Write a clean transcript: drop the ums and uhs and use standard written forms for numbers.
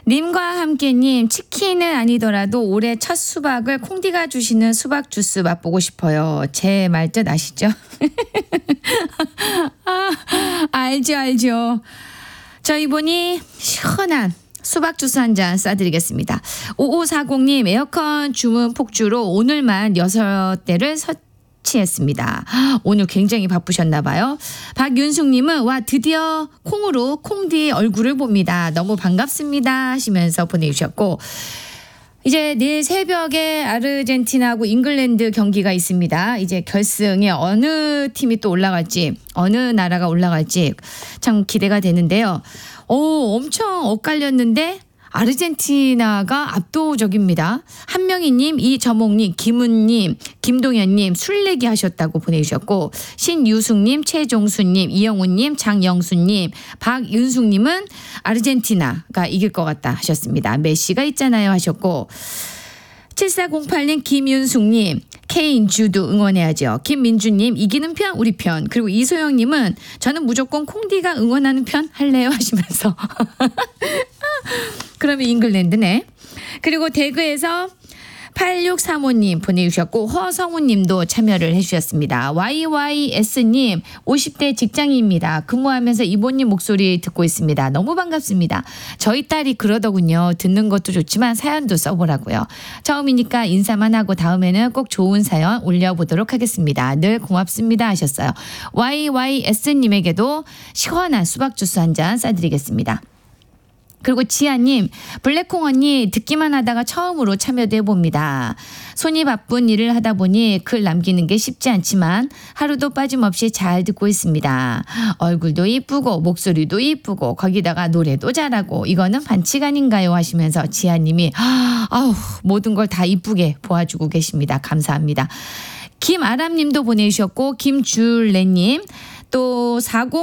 님과 함께님, 치킨은 아니더라도 올해 첫 수박을 콩디가 주시는 수박 주스 맛보고 싶어요. 제 말 뜻 아시죠? 알죠. 저희 분이 시원한 수박 주스 한 잔 싸드리겠습니다. 5540님, 에어컨 주문 폭주로 오늘만 6대를 설치했습니다. 오늘 굉장히 바쁘셨나 봐요. 박윤숙님은 와 드디어 콩으로 콩디 얼굴을 봅니다. 너무 반갑습니다 하시면서 보내주셨고, 이제 내일 새벽에 아르헨티나하고 잉글랜드 경기가 있습니다. 이제 결승에 어느 팀이 또 올라갈지, 어느 나라가 올라갈지 참 기대가 되는데요. 엄청 엇갈렸는데 아르헨티나가 압도적입니다. 한명희님, 이저몽님, 김은님, 김동현님 술래기 하셨다고 보내주셨고, 신유숙님, 최종수님, 이영훈님, 장영수님, 박윤숙님은 아르헨티나가 이길 것 같다 하셨습니다. 메시가 있잖아요 하셨고, 7408님, 김윤숙님, K인주도 응원해야죠. 김민주님, 이기는 편 우리 편. 그리고 이소영님은 저는 무조건 콩디가 응원하는 편 할래요 하시면서 그러면 잉글랜드네. 그리고 대구에서 8635님 보내주셨고, 허성우님도 참여를 해주셨습니다. YYS님 50대 직장인입니다. 근무하면서 이모님 목소리 듣고 있습니다. 너무 반갑습니다. 저희 딸이 그러더군요. 듣는 것도 좋지만 사연도 써보라고요. 처음이니까 인사만 하고 다음에는 꼭 좋은 사연 올려보도록 하겠습니다. 늘 고맙습니다 하셨어요. YYS님에게도 시원한 수박 주스 한 잔 싸드리겠습니다. 그리고 지아님, 블랙콩 언니 듣기만 하다가 처음으로 참여도 해봅니다. 손이 바쁜 일을 하다 보니 글 남기는 게 쉽지 않지만 하루도 빠짐없이 잘 듣고 있습니다. 얼굴도 이쁘고 목소리도 이쁘고 거기다가 노래도 잘하고 이거는 반칙 아닌가요 하시면서 지아님이 모든 걸 다 이쁘게 보아주고 계십니다. 감사합니다. 김아람님도 보내주셨고, 김줄래님, 또